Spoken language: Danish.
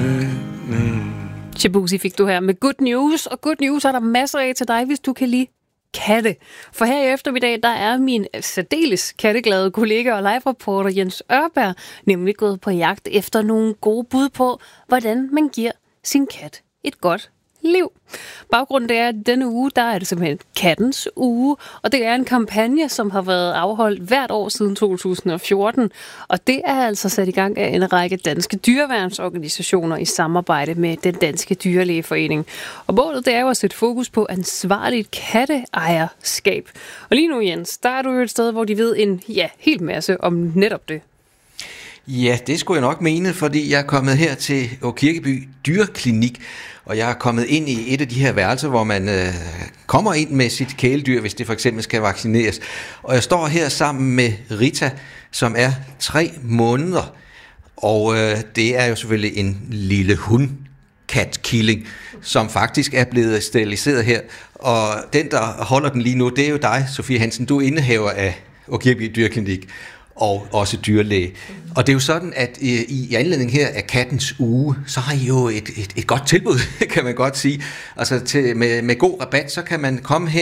Shabuzi fik du her med Good News, og Good News er der masser af til dig, hvis du kan lide katte. For her i eftermiddag, der er min særdeles katteglade kollega og live-reporter Jens Ørberg nemlig gået på jagt efter nogle gode bud på, hvordan man giver sin kat et godt liv. Baggrunden er, at denne uge, der er det simpelthen kattens uge, og det er en kampagne, som har været afholdt hvert år siden 2014, og det er altså sat i gang af en række danske dyreværnsorganisationer i samarbejde med den danske dyrlægeforening. Og målet, det er jo at sætte fokus på ansvarligt katteejerskab. Og lige nu, Jens, der er du jo et sted, hvor de ved en hel masse om netop det. Ja, det skulle jeg nok mene, fordi jeg er kommet her til Kirkeby Dyreklinik, og jeg er kommet ind i et af de her værelser, hvor man kommer ind med sit kæledyr, hvis det for eksempel skal vaccineres. Og jeg står her sammen med Rita, som er 3 måneder, og det er jo selvfølgelig en lille hundkatkilling, som faktisk er blevet steriliseret her. Og den, der holder den lige nu, det er jo dig, Sofie Hansen. Du er indehaver af Kirkeby Dyreklinik og også dyrlæge. Og det er jo sådan, at i anledning her af kattens uge, så har I jo et godt tilbud, kan man godt sige. Altså med god rabat, så kan man komme her